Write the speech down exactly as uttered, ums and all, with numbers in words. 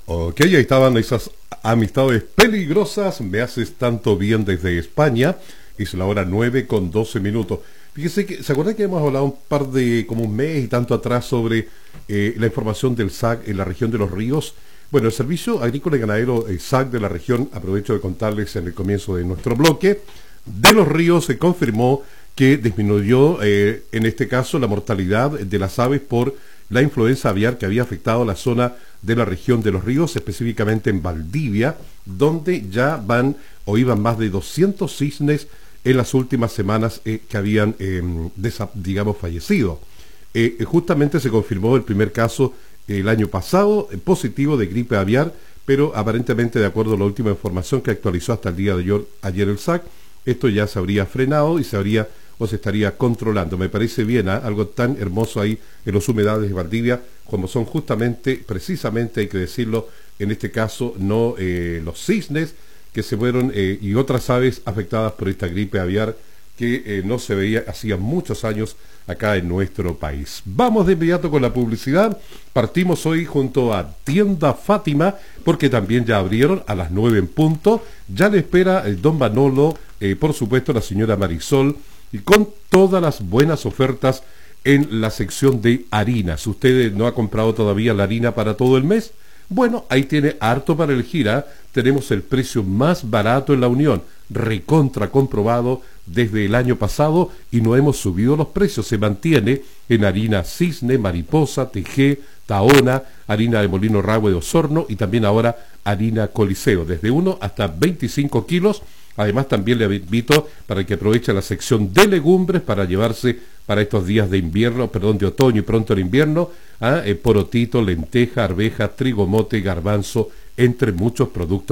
Ok, ahí estaban esas amistades peligrosas. Me haces tanto bien desde España. Es la hora nueve con doce minutos. Fíjese que, ¿se acuerdan que hemos hablado un par de, como un mes y tanto atrás sobre eh, la información del S A C en la región de los ríos? Bueno, el Servicio Agrícola y Ganadero, el S A C de la región, aprovecho de contarles en el comienzo de nuestro bloque, de los ríos se confirmó que disminuyó, eh, en este caso, la mortalidad de las aves por la influenza aviar que había afectado la zona de la región de los ríos, específicamente en Valdivia, donde ya van o iban más de doscientos cisnes en las últimas semanas eh, que habían, eh, desa, digamos, fallecido. Eh, justamente se confirmó el primer caso eh, el año pasado, eh, positivo de gripe aviar, pero aparentemente, de acuerdo a la última información que actualizó hasta el día de ayer, ayer el S A C, esto ya se habría frenado y se habría o se estaría controlando. Me parece bien, ¿eh? Algo tan hermoso ahí en los humedales de Valdivia, como son justamente, precisamente, hay que decirlo, en este caso, no eh, los cisnes que se fueron eh, y otras aves afectadas por esta gripe aviar que eh, no se veía hacía muchos años acá en nuestro país. Vamos de inmediato con la publicidad. Partimos hoy junto a Tienda Fátima, porque también ya abrieron a las nueve en punto. Ya le espera el don Manolo, eh, por supuesto la señora Marisol, y con todas las buenas ofertas en la sección de harinas. Si usted no ha comprado todavía la harina para todo el mes, bueno, ahí tiene harto para elegir, ¿eh? Tenemos el precio más barato en la Unión, recontra comprobado desde el año pasado, y no hemos subido los precios. Se mantiene en harina Cisne, Mariposa, Tejé, Tahona, harina de Molino Ragüe de Osorno y también ahora harina Coliseo, desde uno hasta veinticinco kilos. Además, también le invito para que aproveche la sección de legumbres para llevarse para estos días de invierno, perdón, de otoño y pronto el invierno, ¿ah? eh, porotito, lenteja, arveja, trigo mote, garbanzo, entre muchos productos